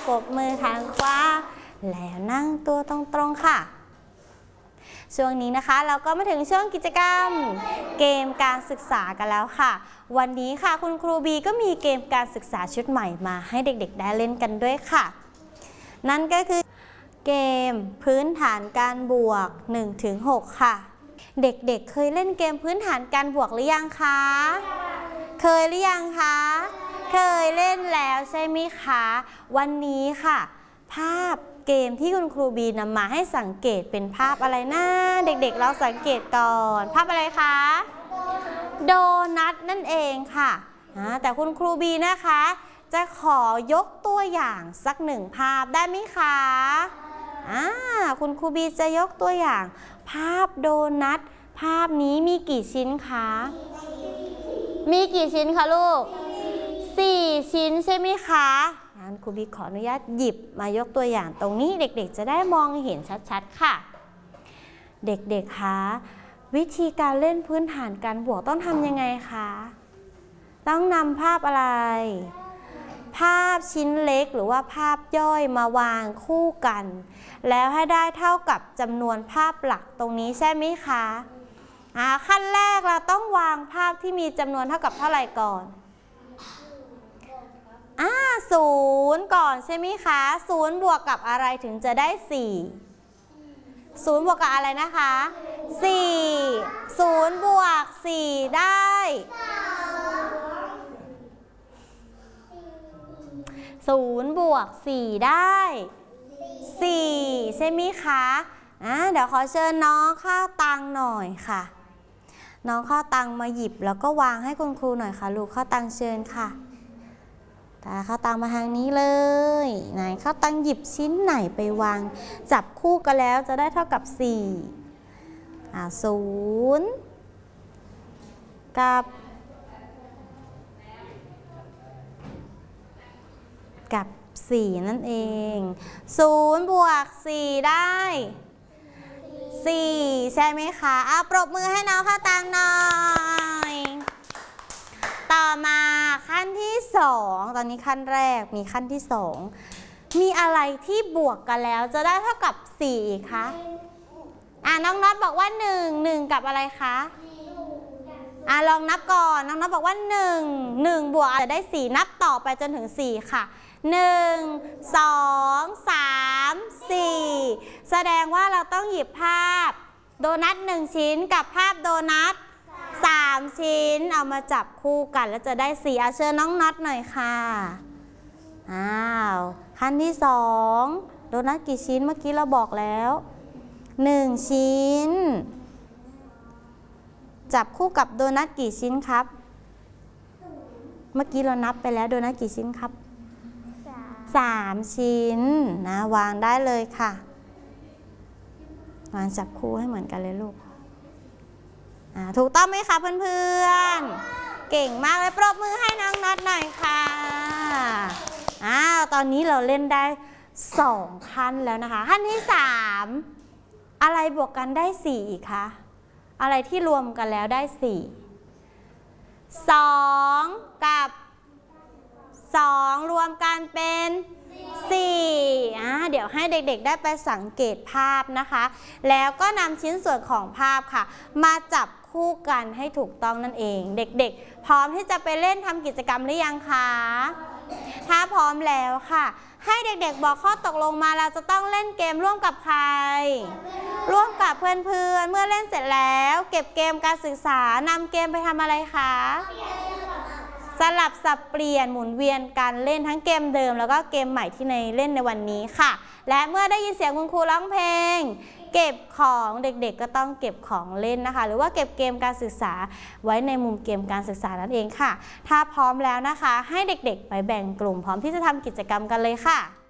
ปรบมือทางขวาแล้วนั่งตัวตรงๆค่ะช่วงนี้นะคะเราก็มาถึงช่วงกิจกรรมเกมการศึกษากันแล้วค่ะวันนี้ค่ะคุณครูบีก็มีเกมการศึกษาชุดใหม่มาให้เด็กๆได้เล่นกันด้วยค่ะนั่นก็คือเกมพื้นฐานการบวก 1-6 ค่ะเด็กๆเคยเล่นเกมพื้นฐานการบวกหรือยังคะเคยหรือยังคะเคยเล่นแล้วใช่ไหมคะวันนี้ค่ะภาพเกมที่คุณครูบีนำมาให้สังเกตเป็นภาพอะไรนะเด็กๆเราสังเกตก่อนภาพอะไรคะโดนัทนั่นเองค่ะแต่คุณครูบีนะคะจะขอยกตัวอย่างสักหนึ่งภาพได้ไหมคะคุณครูบีจะยกตัวอย่างภาพโดนัทภาพนี้มีกี่ชิ้นคะมีกี่ชิ้นคะลูก4 ชิ้นใช่ไหมคะงั้นครูบีขออนุญาตหยิบมายกตัวอย่างตรงนี้เด็กๆจะได้มองเห็นชัดๆค่ะเด็กๆคะวิธีการเล่นพื้นฐานการบวกต้องทำยังไงคะต้องนำภาพอะไรภาพชิ้นเล็กหรือว่าภาพย่อยมาวางคู่กันแล้วให้ได้เท่ากับจำนวนภาพหลักตรงนี้ใช่ไหมคะขั้นแรกเราต้องวางภาพที่มีจำนวนเท่ากับเท่าไหร่ก่อน0ก่อนใช่ไหมคะ0บวกกับอะไรถึงจะได้4 0บวกกับอะไรนะคะ4 0บวก4ได้0บวก4ได้4ใช่ไหมคะเดี๋ยวขอเชิญน้องข้าวตังหน่อยค่ะน้องข้าวตังมาหยิบแล้วก็วางให้คุณครูหน่อยค่ะลูกข้าวตังเชิญค่ะข้าวตังมาทางนี้เลยไหนข้าวตังหยิบชิ้นไหนไปวางจับคู่กันแล้วจะได้เท่ากับ4 0กับ4นั่นเอง0บวก4ได้4ใช่ไหมคะปรบมือให้น้องข้าวตังหน่อยต่อมาขั้นที่2ตอนนี้ขั้นแรกมีขั้นที่2มีอะไรที่บวกกันแล้วจะได้เท่ากับ4คะน้องน็อตบอกว่า1กับอะไรคะลองนับก่อนน้องน็อตบอกว่า1บวกจะได้4นับต่อไปจนถึง4ค่ะ1 2 3 4แสดงว่าเราต้องหยิบภาพโดนัท1ชิ้นกับภาพโดนัท3ชิ้นเอามาจับคู่กันแล้วจะได้4เชิญน้องน็อตหน่อยค่ะขั้นที่2โดนัทกี่ชิ้นเมื่อกี้เราบอกแล้ว1ชิ้นจับคู่กับโดนัทกี่ชิ้นครับเมื่อกี้เรานับไปแล้วโดนัทกี่ชิ้นครับ3ชิ้นวางได้เลยค่ะวางจับคู่ให้เหมือนกันเลยลูกถูกต้องไหมคะเพื่อนๆเก่งมากเลยปรบมือให้น้องน็อตหน่อยค่ะตอนนี้เราเล่นได้2ขั้นแล้วนะคะขั้นที่3อะไรบวกกันได้4อีกคะอะไรที่รวมกันแล้วได้4 2กับ2รวมกันเป็น4เดี๋ยวให้เด็กๆได้ไปสังเกตภาพนะคะแล้วก็นำชิ้นส่วนของภาพค่ะมาจับคู่กันให้ถูกต้องนั่นเองเด็กๆพร้อมที่จะไปเล่นทำกิจกรรมหรือยังคะถ้าพร้อมแล้วค่ะให้เด็กๆบอกข้อตกลงมาเราจะต้องเล่นเกมร่วมกับใครร่วมกับเพื่อนๆเมื่อเล่นเสร็จแล้วเก็บเกมการศึกษานำเกมไปทำอะไรคะสลับสับเปลี่ยนหมุนเวียนการเล่นทั้งเกมเดิมแล้วก็เกมใหม่ที่ในเล่นในวันนี้ค่ะและเมื่อได้ยินเสียงคุณครูร้องเพลงเก็บของเด็กๆก็ต้องเก็บของเล่นนะคะหรือว่าเก็บเกมการศึกษาไว้ในมุมเกมการศึกษานั่นเองค่ะถ้าพร้อมแล้วนะคะให้เด็กๆไปแบ่งกลุ่มพร้อมที่จะทำกิจกรรมกันเลยค่ะ